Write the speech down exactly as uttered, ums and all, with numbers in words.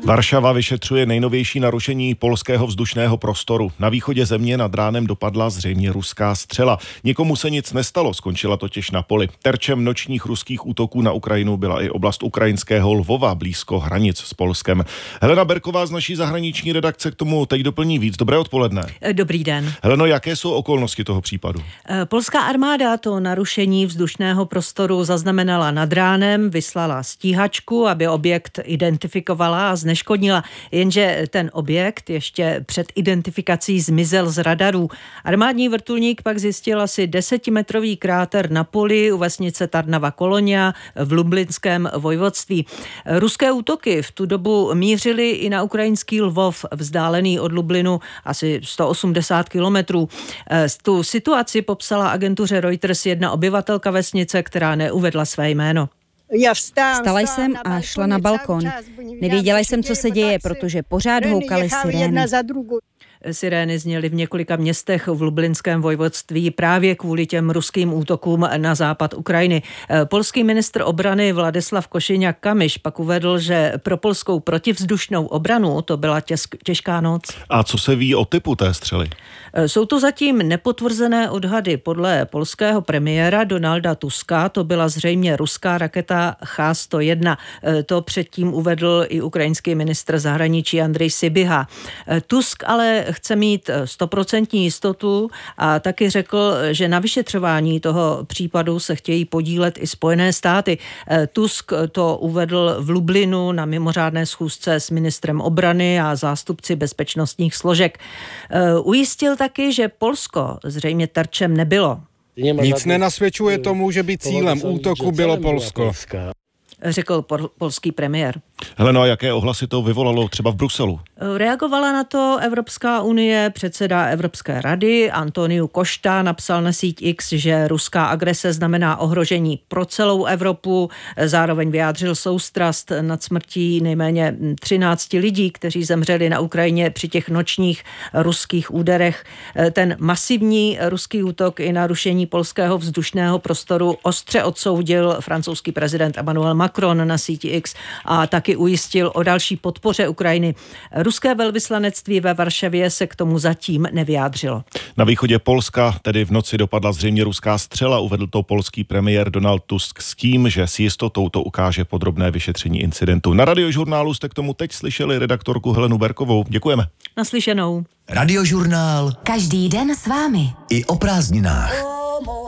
Varšava vyšetřuje nejnovější narušení polského vzdušného prostoru. Na východě země nad ránem dopadla zřejmě ruská střela. Nikomu se nic nestalo, skončila totiž na poli. Terčem nočních ruských útoků na Ukrajinu byla i oblast ukrajinského Lvova, blízko hranic s Polskem. Helena Berková z naší zahraniční redakce k tomu teď doplní víc. Dobré odpoledne. Dobrý den. Heleno, jaké jsou okolnosti toho případu? Polská armáda to narušení vzdušného prostoru zaznamenala nad ránem, vyslala stíhačku, aby objekt identifikovala a zneškodnila, jenže ten objekt ještě před identifikací zmizel z radarů. Armádní vrtulník pak zjistil asi desetimetrový kráter na poli u vesnice Tarnava Kolonia v Lublinském vojvodství. Ruské útoky v tu dobu mířily i na ukrajinský Lvov, vzdálený od Lublinu asi sto osmdesát kilometrů. Tu situaci popsala agentuře Reuters jedna obyvatelka vesnice, která neuvedla své jméno. Vstala jsem a šla na balkon. Nevěděla jsem, co se děje, protože pořád houkaly sirény. Sirény zněly v několika městech v Lublinském vojvodství právě kvůli těm ruským útokům na západ Ukrajiny. Polský ministr obrany Vladislav Košyňak-Kamyš pak uvedl, že pro polskou protivzdušnou obranu to byla těžká noc. A co se ví o typu té střely? Jsou to zatím nepotvrzené odhady. Podle polského premiéra Donalda Tuska to byla zřejmě ruská raketa Ch sto jedna. To předtím uvedl i ukrajinský ministr zahraničí Andrej Sybiha. Tusk ale chce mít stoprocentní jistotu a taky řekl, že na vyšetřování toho případu se chtějí podílet i Spojené státy. Tusk to uvedl v Lublinu na mimořádné schůzce s ministrem obrany a zástupci bezpečnostních složek. Ujistil taky, že Polsko zřejmě terčem nebylo. Nic nenasvědčuje tomu, že by cílem útoku bylo Polsko, řekl polský premiér. Heleno, a jaké ohlasy to vyvolalo třeba v Bruselu? Reagovala na to Evropská unie, předseda Evropské rady Antoniu Košta napsal na síť X, že ruská agrese znamená ohrožení pro celou Evropu. Zároveň vyjádřil soustrast nad smrtí nejméně třinácti lidí, kteří zemřeli na Ukrajině při těch nočních ruských úderech. Ten masivní ruský útok i narušení polského vzdušného prostoru ostře odsoudil francouzský prezident Emmanuel Macron na síti X a taky ujistil o další podpoře Ukrajiny. Ruské velvyslanectví ve Varšavě se k tomu zatím nevyjádřilo. Na východě Polska tedy v noci dopadla zřejmě ruská střela, uvedl to polský premiér Donald Tusk s tím, že s jistotou to ukáže podrobné vyšetření incidentu. Na Radiožurnálu jste k tomu teď slyšeli redaktorku Helenu Berkovou. Děkujeme. Naslyšenou. Radiožurnál. Každý den s vámi. I o prázdninách.